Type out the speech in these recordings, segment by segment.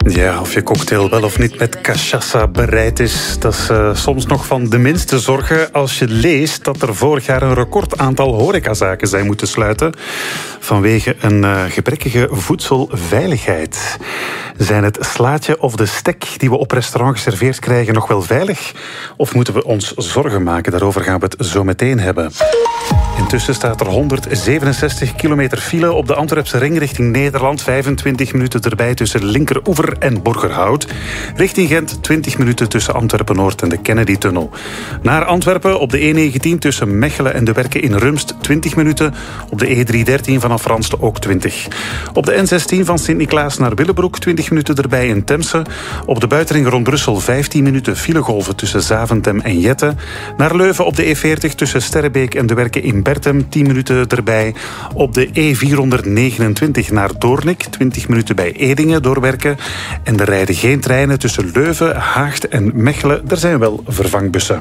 Ja, of je cocktail wel of niet met cachaça bereid is, dat is soms nog van de minste zorgen als je leest dat er vorig jaar een record aantal horecazaken zijn moeten sluiten vanwege een gebrekkige voedselveiligheid. Zijn het slaatje of de stek die we op restaurant geserveerd krijgen nog wel veilig? Of moeten we ons zorgen maken? Daarover gaan we het zo meteen hebben. Intussen staat er 167 kilometer file op de Antwerpse ring richting Nederland. 25 minuten erbij tussen Linkeroever en Borgerhout. Richting Gent 20 minuten tussen Antwerpen-Noord en de Kennedy-tunnel. Naar Antwerpen op de E19 tussen Mechelen en De Werken in Rumst 20 minuten. Op de E313 vanaf Ranste ook 20. Op de N16 van Sint-Niklaas naar Willebroek 20 minuten erbij in Temse. Op de buitenring rond Brussel 15 minuten filegolven tussen Zaventem en Jette. Naar Leuven op de E40 tussen Sterrebeek en De Werken in Bertem 10 minuten erbij. Op de E429 naar Doornik 20 minuten bij Edingen doorwerken. En er rijden geen treinen tussen Leuven, Haagd en Mechelen. Er zijn wel vervangbussen.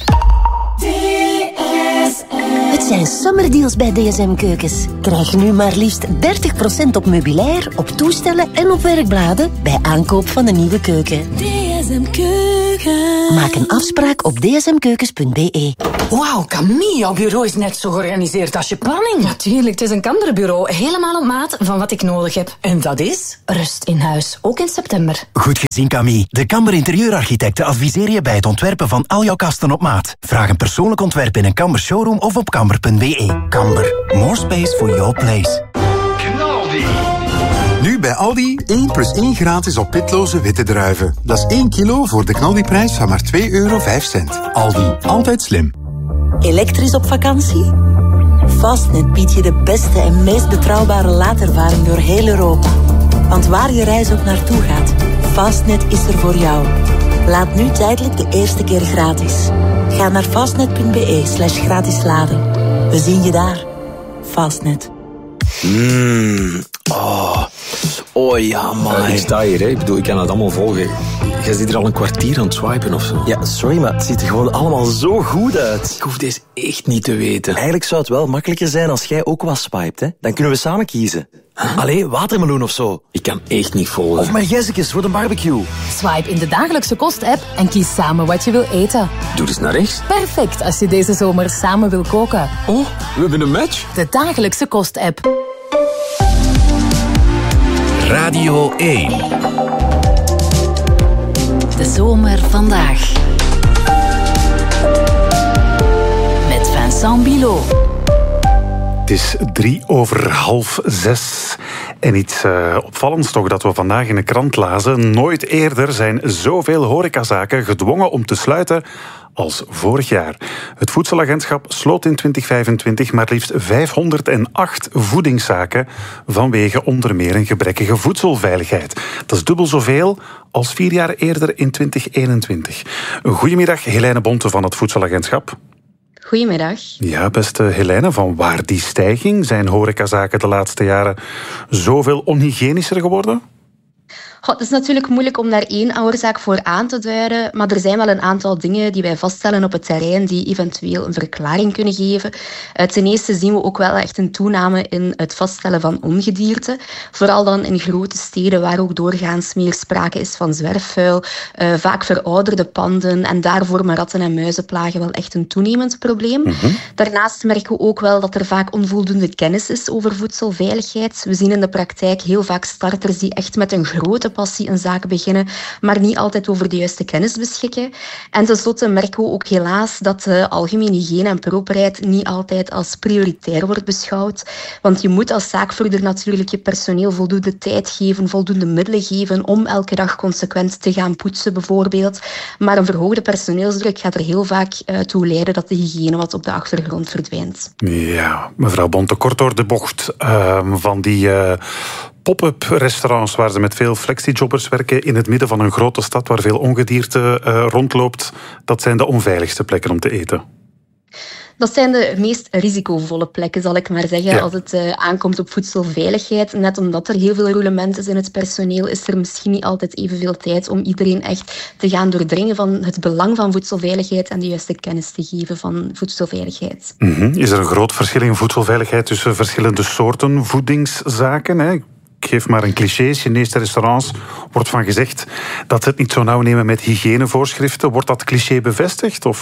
Het zijn summerdeals bij DSM Keukens. Krijg nu maar liefst 30% op meubilair, op toestellen en op werkbladen bij aankoop van een nieuwe keuken. DSM Keukens. Maak een afspraak op dsmkeukens.be. Wauw, Camille, jouw bureau is net zo georganiseerd als je planning. Natuurlijk, het is een Kanderbureau. Helemaal op maat van wat ik nodig heb. En dat is? Rust in huis, ook in september. Goed gezien, Camille. De Kamber Interieurarchitecten adviseren je bij het ontwerpen van al jouw kasten op maat. Vraag een persoonlijk ontwerp in een Kamber showroom of op kamber.be. Kamber, more space for your place. Knaldi. Nu bij Aldi 1 + 1 gratis op pitloze witte druiven. Dat is 1 kilo voor de Knaldi-prijs van maar €2,05. Aldi, altijd slim. Elektrisch op vakantie? Fastnet biedt je de beste en meest betrouwbare laadervaring door heel Europa. Want waar je reis ook naartoe gaat, Fastnet is er voor jou. Laat nu tijdelijk de eerste keer gratis. Ga naar fastnet.be/gratis laden. We zien je daar. Fastnet. Oh ja, man. Ik sta hier, hè. Ik bedoel, ik kan het allemaal volgen. Jij zit er al een kwartier aan het swipen of zo. Ja, sorry, maar het ziet er gewoon allemaal zo goed uit. Ik hoef deze echt niet te weten. Eigenlijk zou het wel makkelijker zijn als jij ook wat swipet, hè. Dan kunnen we samen kiezen. Allee, watermeloen of zo. Ik kan echt niet volgen. Of margezekes voor de barbecue. Swipe in de dagelijkse kost-app en kies samen wat je wil eten. Doe eens naar rechts. Perfect als je deze zomer samen wil koken. Oh, we hebben een match. De dagelijkse kost-app. Radio 1. De zomer vandaag. Met Vincent Bilot. Het is 6:03. En iets opvallends toch dat we vandaag in de krant lazen. Nooit eerder zijn zoveel horecazaken gedwongen om te sluiten als vorig jaar. Het Voedselagentschap sloot in 2025 maar liefst 508 voedingszaken vanwege onder meer een gebrekkige voedselveiligheid. Dat is dubbel zoveel als 4 jaar eerder in 2021. Goedemiddag, Helene Bonte van het Voedselagentschap. Goedemiddag. Ja, beste Helene, van waar die stijging? Zijn horecazaken de laatste jaren zoveel onhygiënischer geworden? Het is natuurlijk moeilijk om daar één oorzaak voor aan te duiden, maar er zijn wel een aantal dingen die wij vaststellen op het terrein die eventueel een verklaring kunnen geven. Ten eerste zien we ook wel echt een toename in het vaststellen van ongedierte. Vooral dan in grote steden waar ook doorgaans meer sprake is van zwerfvuil, vaak verouderde panden en daar vormen ratten- en muizenplagen wel echt een toenemend probleem. Daarnaast merken we ook wel dat er vaak onvoldoende kennis is over voedselveiligheid. We zien in de praktijk heel vaak starters die echt met een grote passie een zaak beginnen, maar niet altijd over de juiste kennis beschikken. En tenslotte merken we ook helaas dat de algemene hygiëne en properheid niet altijd als prioritair wordt beschouwd. Want je moet als zaakvoerder natuurlijk je personeel voldoende tijd geven, voldoende middelen geven om elke dag consequent te gaan poetsen bijvoorbeeld. Maar een verhoogde personeelsdruk gaat er heel vaak toe leiden dat de hygiëne wat op de achtergrond verdwijnt. Ja, mevrouw Bonte, kort door de bocht van die pop-up restaurants waar ze met veel flexi-jobbers werken in het midden van een grote stad waar veel ongedierte rondloopt, dat zijn de onveiligste plekken om te eten. Dat zijn de meest risicovolle plekken, zal ik maar zeggen, als het aankomt op voedselveiligheid. Net omdat er heel veel roulement is in het personeel, is er misschien niet altijd evenveel tijd om iedereen echt te gaan doordringen van het belang van voedselveiligheid en de juiste kennis te geven van voedselveiligheid. Is er een groot verschil in voedselveiligheid tussen verschillende soorten voedingszaken? Hè? geef maar een cliché. Chinese restaurants wordt van gezegd dat ze het niet zo nauw nemen met hygiënevoorschriften. Wordt dat cliché bevestigd? Of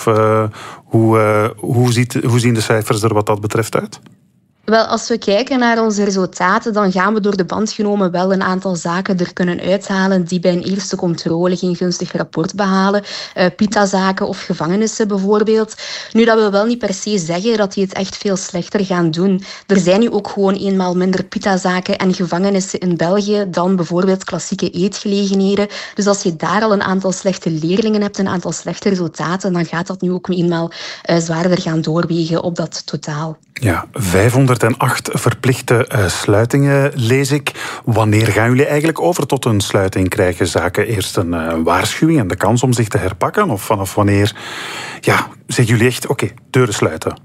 hoe zien de cijfers er wat dat betreft uit? Wel, als we kijken naar onze resultaten, dan gaan we door de band genomen wel een aantal zaken er kunnen uithalen die bij een eerste controle geen gunstig rapport behalen. Pitazaken of gevangenissen bijvoorbeeld. Nu, dat wil wel niet per se zeggen dat die het echt veel slechter gaan doen. Er zijn nu ook gewoon eenmaal minder pitazaken en gevangenissen in België dan bijvoorbeeld klassieke eetgelegenheden. Dus als je daar al een aantal slechte leerlingen hebt, een aantal slechte resultaten, dan gaat dat nu ook eenmaal zwaarder gaan doorwegen op dat totaal. Ja, 508 verplichte sluitingen lees ik. Wanneer gaan jullie eigenlijk over tot een sluiting? Krijgen zaken eerst een waarschuwing en de kans om zich te herpakken? Of vanaf wanneer zeggen jullie echt, oké, deuren sluiten?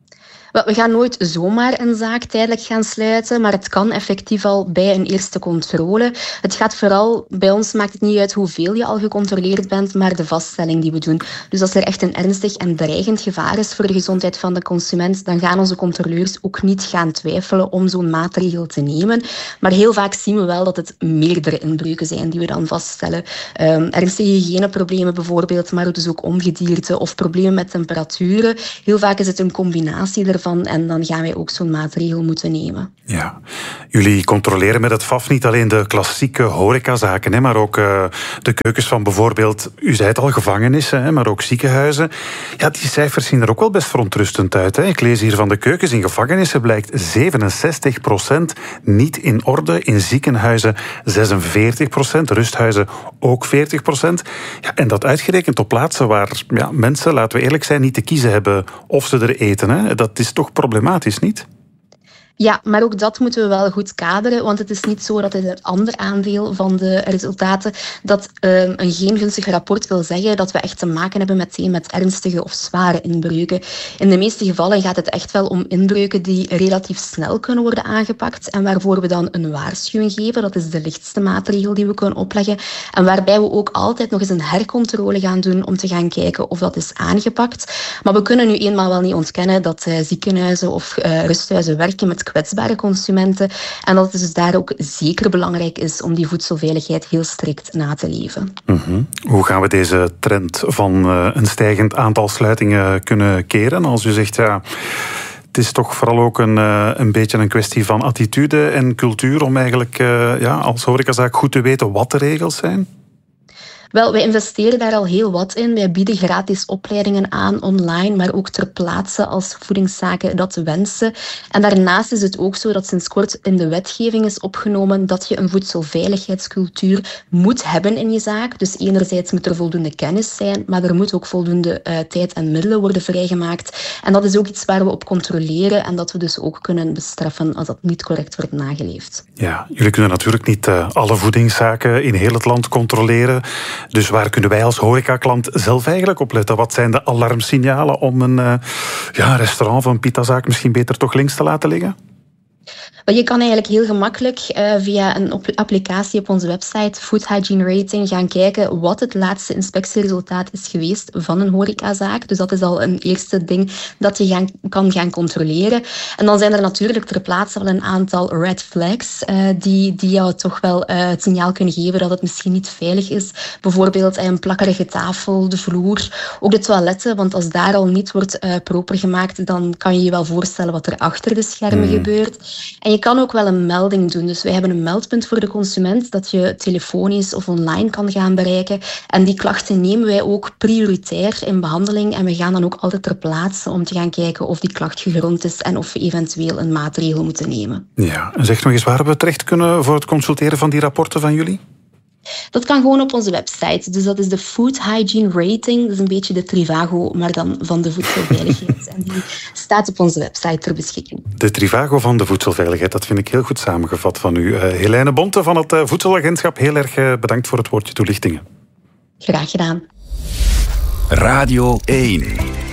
We gaan nooit zomaar een zaak tijdelijk gaan sluiten, maar het kan effectief al bij een eerste controle. Het gaat vooral, bij ons maakt het niet uit hoeveel je al gecontroleerd bent, maar de vaststelling die we doen. Dus als er echt een ernstig en dreigend gevaar is voor de gezondheid van de consument, dan gaan onze controleurs ook niet gaan twijfelen om zo'n maatregel te nemen. Maar heel vaak zien we wel dat het meerdere inbreuken zijn die we dan vaststellen. Ernstige hygiëneproblemen bijvoorbeeld, maar dus ook ongedierte of problemen met temperaturen. Heel vaak is het een combinatie ervan. En dan gaan wij ook zo'n maatregel moeten nemen. Ja, jullie controleren met het FAF niet alleen de klassieke horecazaken, maar ook de keukens van bijvoorbeeld, u zei het al, gevangenissen, maar ook ziekenhuizen. Ja, die cijfers zien er ook wel best verontrustend uit. Ik lees hier van de keukens in gevangenissen blijkt 67% niet in orde, in ziekenhuizen 46%, rusthuizen ook 40%. Ja, en dat uitgerekend op plaatsen waar mensen, laten we eerlijk zijn, niet te kiezen hebben of ze er eten. Dat is toch problematisch, niet? Ja, maar ook dat moeten we wel goed kaderen, want het is niet zo dat het een ander aandeel van de resultaten, dat een geen gunstig rapport wil zeggen dat we echt te maken hebben meteen met ernstige of zware inbreuken. In de meeste gevallen gaat het echt wel om inbreuken die relatief snel kunnen worden aangepakt en waarvoor we dan een waarschuwing geven. Dat is de lichtste maatregel die we kunnen opleggen. En waarbij we ook altijd nog eens een hercontrole gaan doen om te gaan kijken of dat is aangepakt. Maar we kunnen nu eenmaal wel niet ontkennen dat ziekenhuizen of rusthuizen werken met kwetsbare consumenten en dat het dus daar ook zeker belangrijk is om die voedselveiligheid heel strikt na te leven. Mm-hmm. Hoe gaan we deze trend van een stijgend aantal sluitingen kunnen keren? Als u zegt, het is toch vooral ook een beetje een kwestie van attitude en cultuur om eigenlijk als horecazaak goed te weten wat de regels zijn? Wel, wij investeren daar al heel wat in. Wij bieden gratis opleidingen aan online, maar ook ter plaatse als voedingszaken dat wensen. En daarnaast is het ook zo dat sinds kort in de wetgeving is opgenomen dat je een voedselveiligheidscultuur moet hebben in je zaak. Dus enerzijds moet er voldoende kennis zijn, maar er moet ook voldoende tijd en middelen worden vrijgemaakt. En dat is ook iets waar we op controleren en dat we dus ook kunnen bestraffen als dat niet correct wordt nageleefd. Ja, jullie kunnen natuurlijk niet alle voedingszaken in heel het land controleren. Dus waar kunnen wij als horecaklant zelf eigenlijk op letten? Wat zijn de alarmsignalen om een restaurant of een pitazaak misschien beter toch links te laten liggen? Je kan eigenlijk heel gemakkelijk via een applicatie op onze website Food Hygiene Rating gaan kijken wat het laatste inspectieresultaat is geweest van een horecazaak. Dus dat is al een eerste ding dat je kan gaan controleren. En dan zijn er natuurlijk ter plaatse wel een aantal red flags die jou toch wel het signaal kunnen geven dat het misschien niet veilig is. Bijvoorbeeld een plakkerige tafel, de vloer, ook de toiletten. Want als daar al niet wordt proper gemaakt, dan kan je je wel voorstellen wat er achter de schermen gebeurt. En je kan ook wel een melding doen. Dus wij hebben een meldpunt voor de consument dat je telefonisch of online kan gaan bereiken. En die klachten nemen wij ook prioritair in behandeling. En we gaan dan ook altijd ter plaatse om te gaan kijken of die klacht gegrond is en of we eventueel een maatregel moeten nemen. Ja, en zeg nog eens waar we terecht kunnen voor het consulteren van die rapporten van jullie? Dat kan gewoon op onze website. Dus dat is de Food Hygiene Rating. Dat is een beetje de Trivago, maar dan van de voedselveiligheid. En die staat op onze website ter beschikking. De Trivago van de voedselveiligheid, dat vind ik heel goed samengevat van u. Helene Bonte van het Voedselagentschap, heel erg bedankt voor het woordje toelichtingen. Graag gedaan. Radio 1.